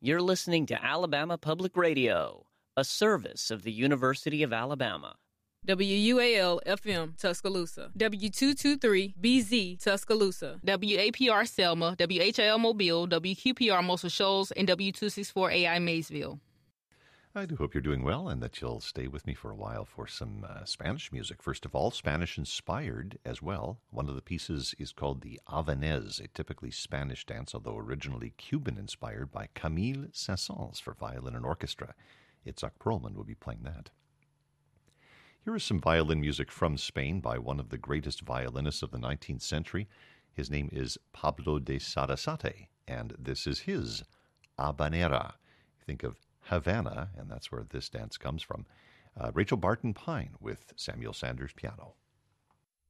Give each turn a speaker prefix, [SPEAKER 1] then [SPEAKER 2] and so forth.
[SPEAKER 1] You're listening to Alabama Public Radio, a service of the University of Alabama.
[SPEAKER 2] WUAL-FM, Tuscaloosa. W223-BZ, Tuscaloosa.
[SPEAKER 3] WAPR Selma, WHIL Mobile, WQPR Muscle Shoals, and W264AI Maysville.
[SPEAKER 4] I do hope you're doing well and that you'll stay with me for a while for some Spanish music. First of all, Spanish-inspired as well. One of the pieces is called the Havanés, a typically Spanish dance, although originally Cuban-inspired by Camille Saint-Saëns for violin and orchestra. Itzhak Perlman will be playing that. Here is some violin music from Spain by one of the greatest violinists of the 19th century. His name is Pablo de Sarasate, and this is his Habanera. Think of Havana, and that's where this dance comes from. Rachel Barton Pine with Samuel Sanders piano.